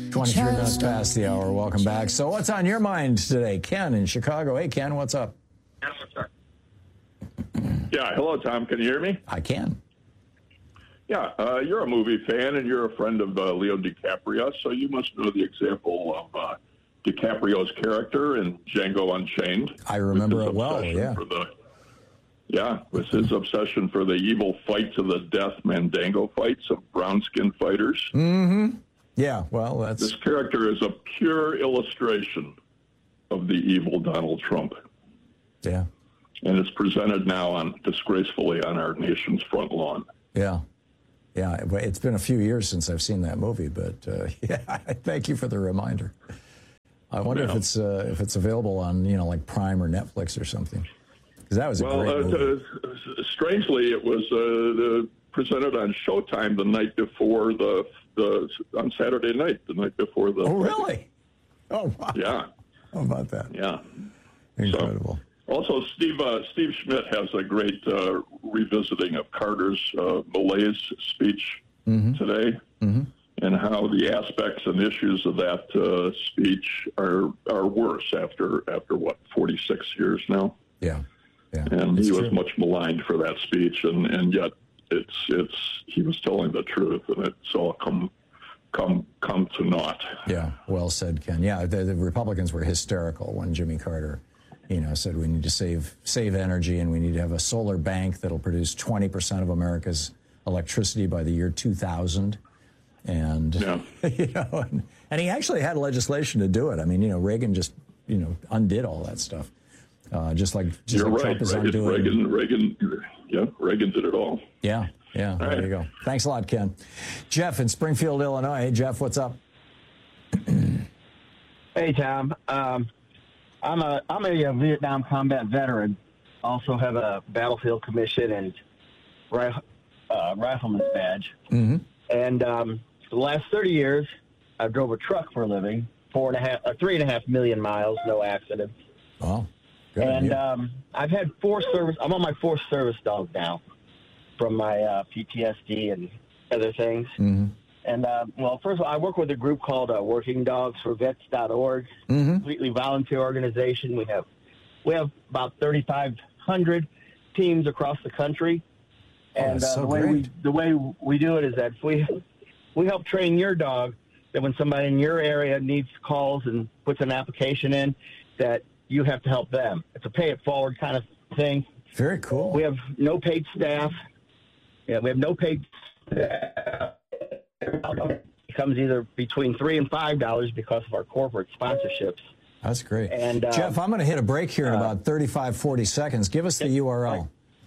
23 minutes past the hour. Welcome back. So what's on your mind today? Ken in Chicago. Hey, Ken, what's up? Yeah, hello, Tom. Can you hear me? I can. Yeah, you're a movie fan and you're a friend of Leo DiCaprio, so you must know the example of DiCaprio's character in Django Unchained. I remember it well, yeah. With his obsession for the evil fight to the death Mandango fights of brown-skinned fighters. Mm-hmm. Yeah, well, that's... This character is a pure illustration of the evil Donald Trump. Yeah. And it's presented now disgracefully on our nation's front lawn. Yeah. Yeah, it's been a few years since I've seen that movie, but yeah, thank you for the reminder. I wonder if it's available on, like Prime or Netflix or something. Because that was a great movie. Strangely, it was presented on Showtime the night before on Saturday night, the night before the... Oh, really? Oh, wow. Yeah. How about that? Yeah. Incredible. So, also, Steve Schmidt has a great revisiting of Carter's malaise speech today, and how the aspects and issues of that speech are worse after 46 years now. Yeah, yeah. And he was much maligned for that speech, and yet he was telling the truth, and it's all come to naught. Yeah, well said, Ken. Yeah, the Republicans were hysterical when Jimmy Carter, said we need to save energy and we need to have a solar bank that'll produce 20% of America's electricity by the year 2000. And, and he actually had legislation to do it. I mean, Reagan just, undid all that stuff. Just like Trump is undoing. Reagan did it all. Yeah, there you go. Thanks a lot, Ken. Jeff in Springfield, Illinois. Hey, Jeff, what's up? Hey, Tom. I'm a Vietnam combat veteran. Also have a battlefield commission and rifleman's badge. Mm-hmm. And the last 30 years, I drove a truck for a living, 3.5 million miles, no accidents. Oh, good. And I've had 4 service. I'm on my 4th service dog now, from my PTSD and other things. Mm-hmm. And, first of all, I work with a group called WorkingDogsForVets.org, completely volunteer organization. We have about 3,500 teams across the country. And the way we do it is that we help train your dog, that when somebody in your area needs calls and puts an application in, that you have to help them. It's a pay it forward kind of thing. Very cool. We have no paid staff. Yeah, we have no paid staff. It comes either between $3 and $5 because of our corporate sponsorships. That's great. And Jeff, I'm going to hit a break here in about 35, 40 seconds. Give us the URL.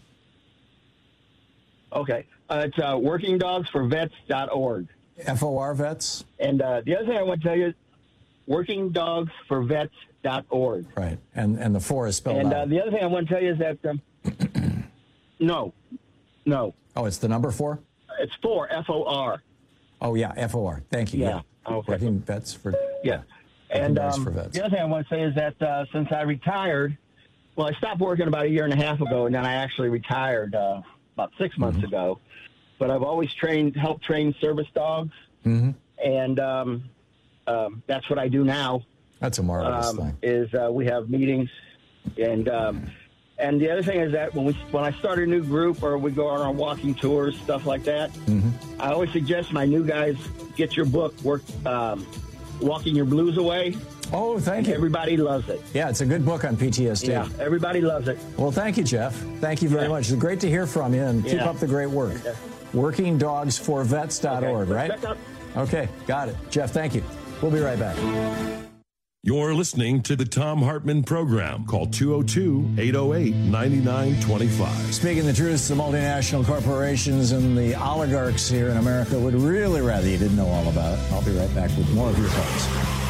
Okay. It's WorkingDogsForVets.org. FOR Vets? And the other thing I want to tell you is WorkingDogsForVets.org. Right. And the 4 is spelled out. And the other thing I want to tell you is that no. Oh, it's the number 4? It's 4, FOR. Oh, yeah, FOR. Thank you. Yeah. Okay. Working Vets for... Yeah. And for vets. The other thing I want to say is that since I retired, I stopped working about 1.5 years ago, and then I actually retired about 6 months ago. But I've always helped train service dogs, and that's what I do now. That's a marvelous thing. We have meetings, and the other thing is that when I start a new group or we go on our walking tours, stuff like that, I always suggest my new guys get your book, Walking Your Blues Away. Oh, thank you. Everybody loves it. Yeah, it's a good book on PTSD. Yeah, everybody loves it. Well, thank you, Jeff. Thank you very much. It's great to hear from you, and keep up the great work. WorkingDogsForVets.org, right? Okay, got it. Jeff, thank you. We'll be right back. You're listening to the Thom Hartmann Program. Call 202-808-9925. Speaking the truth, the multinational corporations and the oligarchs here in America would really rather you didn't know all about it. I'll be right back with more of your calls.